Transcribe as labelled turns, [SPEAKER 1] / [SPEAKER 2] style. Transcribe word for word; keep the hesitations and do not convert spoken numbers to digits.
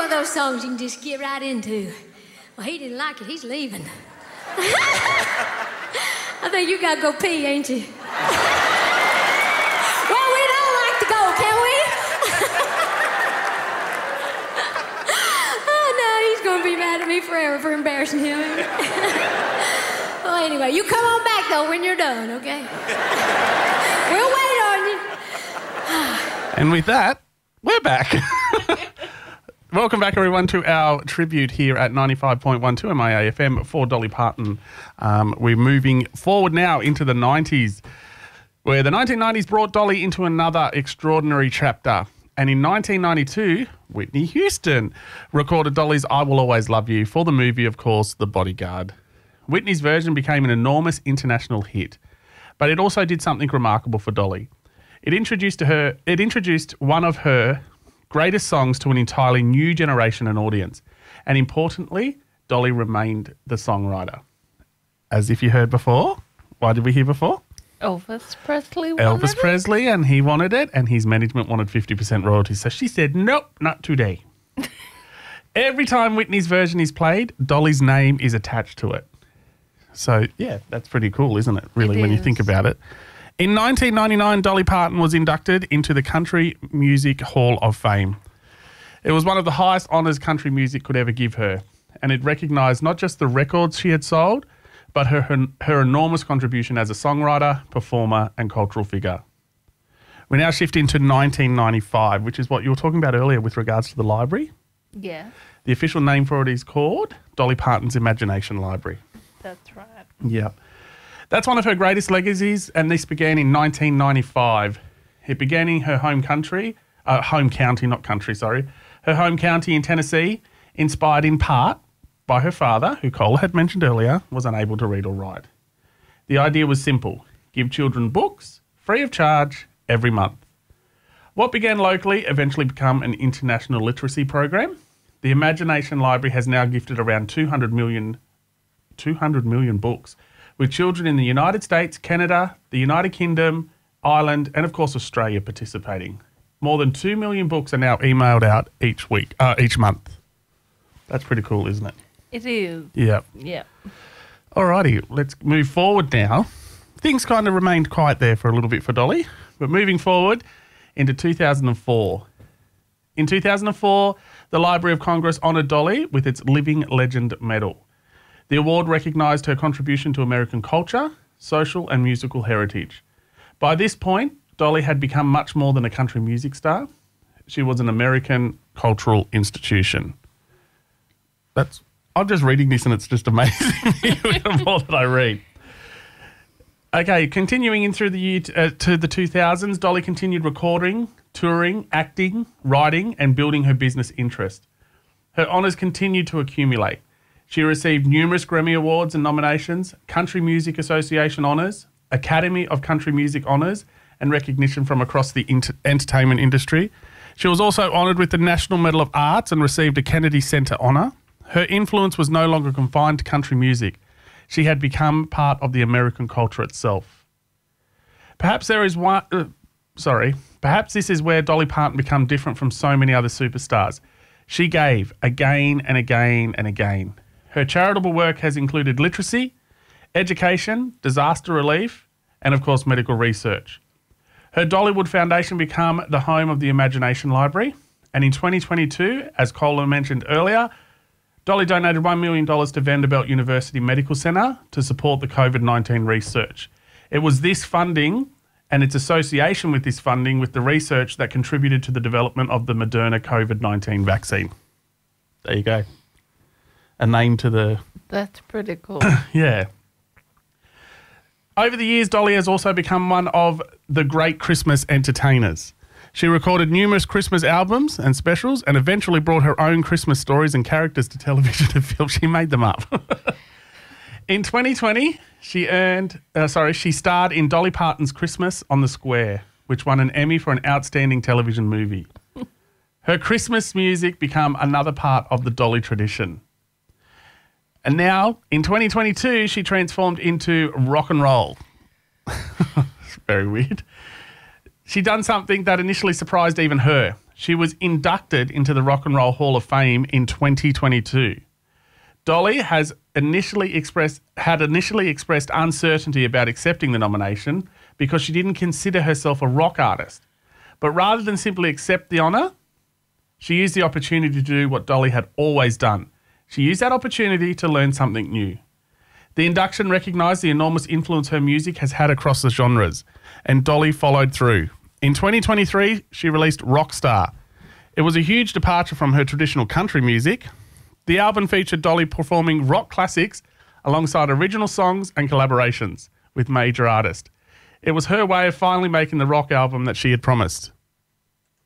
[SPEAKER 1] one of those songs you can just get right into. Well, he didn't like it. He's leaving. I think you got to go pee, ain't you? Well, we don't like to go, can we? Oh, no, he's going to be mad at me forever for embarrassing him. Well, anyway, you come on back, though, when you're done, okay? We'll wait on you.
[SPEAKER 2] And with that, we're back. Welcome back, everyone, to our tribute here at ninety-five point one two M I A F M for Dolly Parton. Um, we're moving forward now into the nineties, where the nineteen nineties brought Dolly into another extraordinary chapter. And in nineteen ninety-two, Whitney Houston recorded Dolly's I Will Always Love You for the movie, of course, The Bodyguard. Whitney's version became an enormous international hit, but it also did something remarkable for Dolly. It introduced to her. It introduced one of her greatest songs to an entirely new generation and audience. And importantly, Dolly remained the songwriter. As if you heard before, why did we hear before?
[SPEAKER 3] Elvis Presley wanted
[SPEAKER 2] Elvis
[SPEAKER 3] it?
[SPEAKER 2] Presley, and he wanted it, and his management wanted fifty percent royalties. So she said, nope, not today. Every time Whitney's version is played, Dolly's name is attached to it. So, yeah, that's pretty cool, isn't it, really,
[SPEAKER 3] It
[SPEAKER 2] when
[SPEAKER 3] is.
[SPEAKER 2] you think about it? In nineteen ninety-nine, Dolly Parton was inducted into the Country Music Hall of Fame. It was one of the highest honours country music could ever give her, and it recognised not just the records she had sold, but her, her, her enormous contribution as a songwriter, performer and cultural figure. We now shift into nineteen ninety-five, which is what you were talking about earlier with regards to the library.
[SPEAKER 3] Yeah,
[SPEAKER 2] The official name for it is called Dolly Parton's Imagination Library.
[SPEAKER 3] that's right.
[SPEAKER 2] Yeah. That's one of her greatest legacies, and this began in nineteen ninety-five. It began in her home country, uh, home county, not country, sorry, her home county in Tennessee, inspired in part by her father, who Cole had mentioned earlier, was unable to read or write. The idea was simple: give children books, free of charge, every month. What began locally eventually became an international literacy program. The Imagination Library has now gifted around two hundred million, two hundred million books, with children in the United States, Canada, the United Kingdom, Ireland, and of course Australia participating. More than two million books are now emailed out each week, uh, each month. That's pretty cool, isn't it?
[SPEAKER 3] It is.
[SPEAKER 2] Yeah.
[SPEAKER 3] Yeah.
[SPEAKER 2] Alrighty, let's move forward now. Things kind of remained quiet there for a little bit for Dolly, but moving forward into two thousand four. In two thousand four, the Library of Congress honoured Dolly with its Living Legend Medal. The award recognised her contribution to American culture, social and musical heritage. By this point, Dolly had become much more than a country music star. She was an American cultural institution. That's I'm just reading this and it's just amazing the more that I read. Okay, continuing in through the year to, uh, to the two thousands, Dolly continued recording, touring, acting, writing and building her business interest. Her honours continued to accumulate. She received numerous Grammy Awards and nominations, Country Music Association honours, Academy of Country Music honours, and recognition from across the inter- entertainment industry. She was also honoured with the National Medal of Arts and received a Kennedy Center honour. Her influence was no longer confined to country music. She had become part of the American culture itself. Perhaps there is one... Uh, sorry. Perhaps this is where Dolly Parton became different from so many other superstars. She gave again and again and again. Her charitable work has included literacy, education, disaster relief, and of course medical research. Her Dollywood Foundation became the home of the Imagination Library, and in twenty twenty-two, as Cola mentioned earlier, Dolly donated one million dollars to Vanderbilt University Medical Center to support the COVID nineteen research. It was this funding and its association with this funding with the research that contributed to the development of the Moderna COVID nineteen vaccine. There you go. A name to the...
[SPEAKER 3] That's pretty cool.
[SPEAKER 2] Yeah. Over the years, Dolly has also become one of the great Christmas entertainers. She recorded numerous Christmas albums and specials and eventually brought her own Christmas stories and characters to television and film. She made them up. In twenty twenty, she earned, uh, sorry, she starred in Dolly Parton's Christmas on the Square, which won an Emmy for an outstanding television movie. Her Christmas music became another part of the Dolly tradition. And now, in twenty twenty-two, she transformed into rock and roll. It's very weird. She done something that initially surprised even her. she was inducted into the Rock and Roll Hall of Fame in twenty twenty-two. Dolly has initially expressed had initially expressed uncertainty about accepting the nomination because she didn't consider herself a rock artist. But rather than simply accept the honour, she used the opportunity to do what Dolly had always done. She used that opportunity to learn something new. The induction recognised the enormous influence her music has had across the genres, and Dolly followed through. In twenty twenty-three, she released Rockstar. It was a huge departure from her traditional country music. The album featured Dolly performing rock classics alongside original songs and collaborations with major artists. It was her way of finally making the rock album that she had promised.